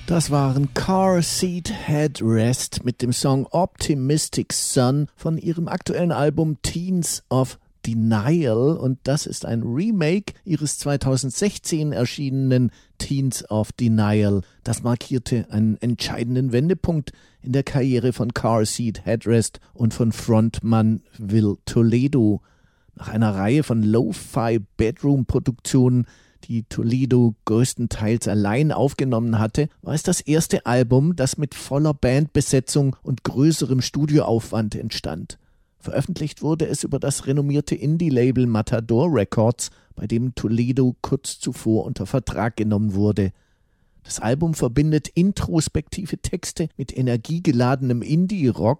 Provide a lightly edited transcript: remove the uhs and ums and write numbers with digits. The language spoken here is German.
Das waren Car Seat Headrest mit dem Song Optimistic Sun von ihrem aktuellen Album Teens of Denial, und das ist ein Remake ihres 2016 erschienenen Teens of Denial. Das markierte einen entscheidenden Wendepunkt in der Karriere von Car Seat Headrest und von Frontmann Will Toledo. Nach einer Reihe von Lo-Fi-Bedroom-Produktionen, die Toledo größtenteils allein aufgenommen hatte, war es das erste Album, das mit voller Bandbesetzung und größerem Studioaufwand entstand. Veröffentlicht wurde es über das renommierte Indie-Label Matador Records, bei dem Toledo kurz zuvor unter Vertrag genommen wurde. Das Album verbindet introspektive Texte mit energiegeladenem Indie-Rock